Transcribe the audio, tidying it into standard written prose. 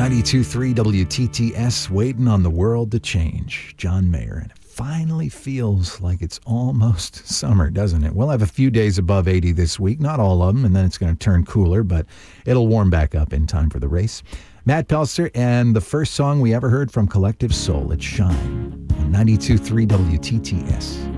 92.3 WTTS, waiting on the world to change. John Mayer. And it finally feels like it's almost summer, doesn't it? We'll have a few days above 80 this week, not all of them, and then it's going to turn cooler, but it'll warm back up in time for the race. Matt Pelster, and the first song we ever heard from Collective Soul, it's Shine, on 92.3 WTTS.